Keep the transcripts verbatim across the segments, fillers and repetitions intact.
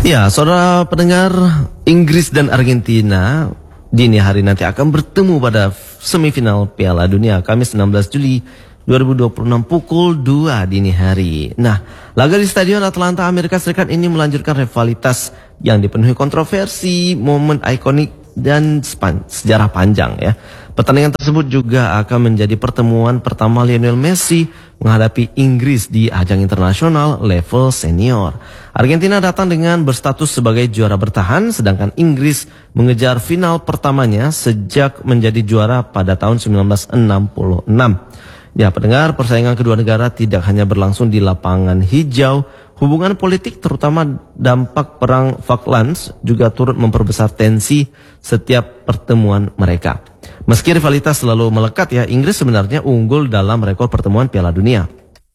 Ya, saudara pendengar, Inggris dan Argentina dini hari nanti akan bertemu pada semifinal Piala Dunia Kamis enam belas Juli dua ribu dua puluh enam pukul dua dini hari. Nah, laga di Stadion Atlanta Amerika Serikat ini melanjutkan rivalitas yang dipenuhi kontroversi, momen ikonik dan sejarah panjang ya. Pertandingan tersebut juga akan menjadi pertemuan pertama Lionel Messi menghadapi Inggris di ajang internasional level senior. Argentina datang dengan berstatus sebagai juara bertahan, sedangkan Inggris mengejar final pertamanya sejak menjadi juara pada tahun seribu sembilan ratus enam puluh enam. Ya, pendengar, persaingan kedua negara tidak hanya berlangsung di lapangan hijau, hubungan politik terutama dampak perang Falklands juga turut memperbesar tensi setiap pertemuan mereka. Meski rivalitas selalu melekat ya, Inggris sebenarnya unggul dalam rekor pertemuan Piala Dunia.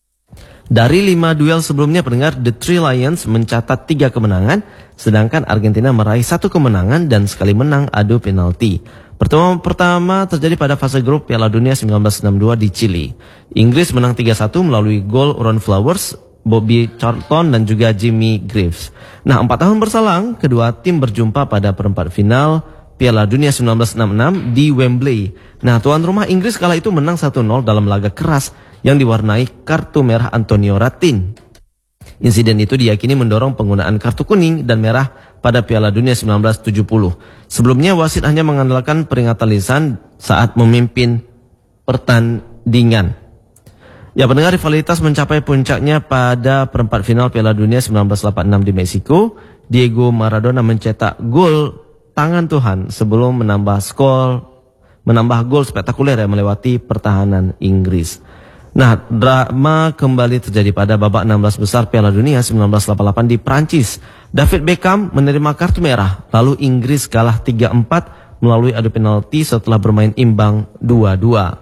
Dari lima duel sebelumnya, pendengar, The Three Lions mencatat tiga kemenangan, sedangkan Argentina meraih satu kemenangan dan sekali menang adu penalti. Pertemuan pertama terjadi pada fase grup Piala Dunia seribu sembilan ratus enam puluh dua di Chili. Inggris menang tiga satu melalui gol Ron Flowers, Bobby Charlton dan juga Jimmy Greaves. Nah, empat tahun berselang, kedua tim berjumpa pada perempat final Piala Dunia seribu sembilan ratus enam puluh enam di Wembley. Nah, tuan rumah Inggris kala itu menang satu nol dalam laga keras yang diwarnai kartu merah Antonio Ratin. Insiden itu diyakini mendorong penggunaan kartu kuning dan merah pada Piala Dunia seribu sembilan ratus tujuh puluh. Sebelumnya wasit hanya mengandalkan peringatan lisan saat memimpin pertandingan. Ya, pendengar, rivalitas mencapai puncaknya pada perempat final Piala Dunia seribu sembilan ratus delapan puluh enam di Meksiko. Diego Maradona mencetak gol tangan Tuhan sebelum menambah skor, menambah gol spektakuler yang melewati pertahanan Inggris. Nah, drama kembali terjadi pada babak enam belas besar Piala Dunia seribu sembilan ratus delapan puluh delapan di Prancis. David Beckham menerima kartu merah, lalu Inggris kalah tiga empat melalui adu penalti setelah bermain imbang dua dua.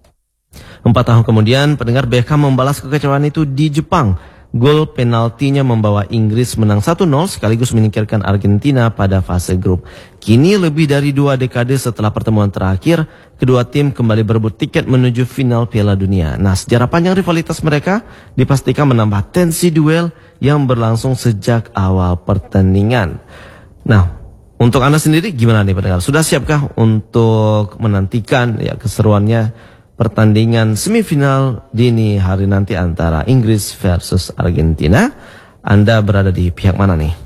Empat tahun kemudian, pendengar, Beckham membalas kekecewaan itu di Jepang. Gol penaltinya membawa Inggris menang satu nol sekaligus menyingkirkan Argentina pada fase grup. Kini lebih dari dua dekade setelah pertemuan terakhir, kedua tim kembali berebut tiket menuju final Piala Dunia. Nah, sejarah panjang rivalitas mereka dipastikan menambah tensi duel yang berlangsung sejak awal pertandingan. Nah, untuk Anda sendiri gimana nih pendengar? Sudah siapkah untuk menantikan ya keseruannya pertandingan semifinal dini hari nanti antara Inggris versus Argentina? Anda berada di pihak mana nih?